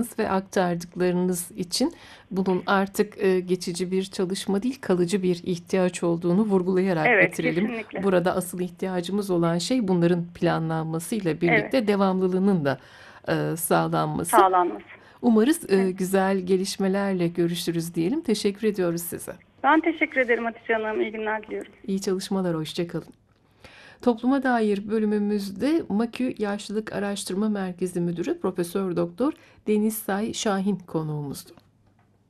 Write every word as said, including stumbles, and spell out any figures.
anlattığınız ve aktardıklarınız için bunun artık e, geçici bir çalışma değil, kalıcı bir ihtiyaç olduğunu vurgulayarak Evet, bitirelim. kesinlikle. Burada asıl ihtiyacımız olan şey bunların planlanmasıyla Evet, birlikte devamlılığının da e, sağlanması. sağlanması. Umarız e, Evet. güzel gelişmelerle görüşürüz diyelim. Teşekkür ediyoruz size. Ben teşekkür ederim Hatice Hanım. İyi günler diliyorum. İyi çalışmalar, hoşça kalın. Topluma dair bölümümüzde MAKÜ Yaşlılık Araştırma Merkezi Müdürü Profesör Doktor Deniz Say Şahin konuğumuzdu.